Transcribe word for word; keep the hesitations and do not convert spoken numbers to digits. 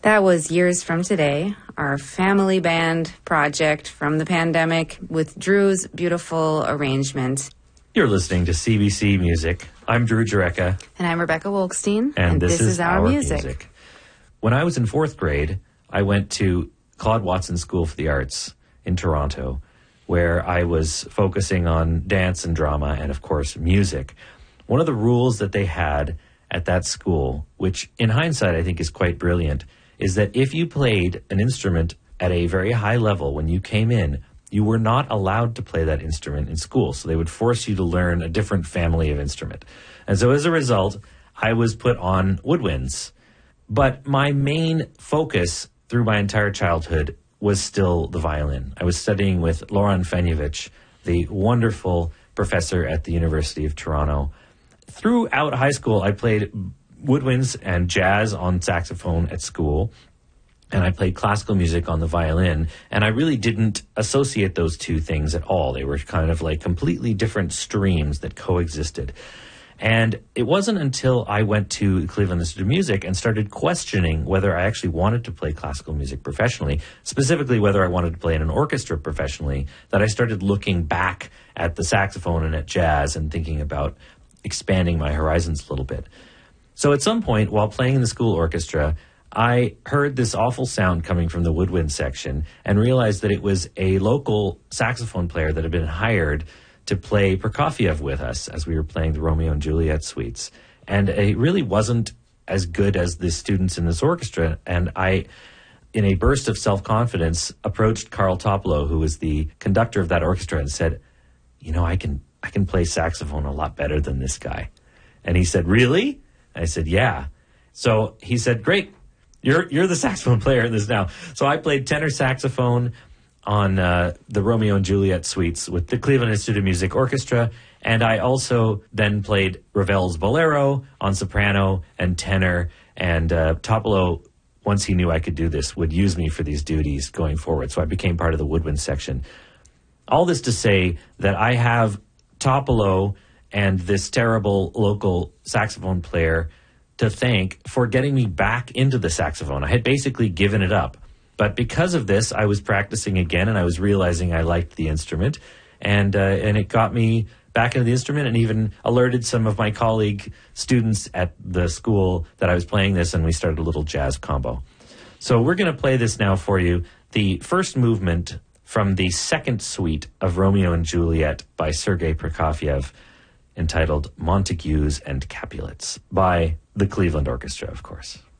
That was Years From Today, our family band project from the pandemic with Drew's beautiful arrangement. You're listening to C B C Music. I'm Drew Jureka. And I'm Rebecca Wolkstein. And, and this, this is, is our, our music. music. When I was in fourth grade, I went to Claude Watson School for the Arts in Toronto, where I was focusing on dance and drama and, of course, music. One of the rules that they had at that school, which in hindsight I think is quite brilliant, is that if you played an instrument at a very high level when you came in, you were not allowed to play that instrument in school. So they would force you to learn a different family of instrument. And so as a result, I was put on woodwinds. But my main focus through my entire childhood was still the violin. I was studying with Loran Fenjevich, the wonderful professor at the University of Toronto. Throughout high school, I played woodwinds and jazz on saxophone at school, and I played classical music on the violin, and I really didn't associate those two things at all. They were kind of like completely different streams that coexisted. And it wasn't until I went to Cleveland Institute of Music and started questioning whether I actually wanted to play classical music professionally, specifically whether I wanted to play in an orchestra professionally, that I started looking back at the saxophone and at jazz and thinking about expanding my horizons a little bit. So at some point, while playing in the school orchestra, I heard this awful sound coming from the woodwind section and realized that it was a local saxophone player that had been hired to play Prokofiev with us as we were playing the Romeo and Juliet suites. And it really wasn't as good as the students in this orchestra. And I, in a burst of self-confidence, approached Carl Topolo, who was the conductor of that orchestra, and said, you know, I can I can play saxophone a lot better than this guy. And he said, really? I said, yeah. So he said, great, you're you're the saxophone player in this now. So I played tenor saxophone on uh, the Romeo and Juliet suites with the Cleveland Institute of Music Orchestra, and I also then played Ravel's Bolero on soprano and tenor, and uh, Topolo, once he knew I could do this, would use me for these duties going forward, so I became part of the woodwind section. All this to say that I have Topolo and this terrible local saxophone player to thank for getting me back into the saxophone. I had basically given it up. But because of this, I was practicing again, and I was realizing I liked the instrument. And uh, and it got me back into the instrument and even alerted some of my colleague students at the school that I was playing this, and we started a little jazz combo. So we're going to play this now for you, the first movement from the second suite of Romeo and Juliet by Sergei Prokofiev, entitled Montagues and Capulets, by the Cleveland Orchestra, of course.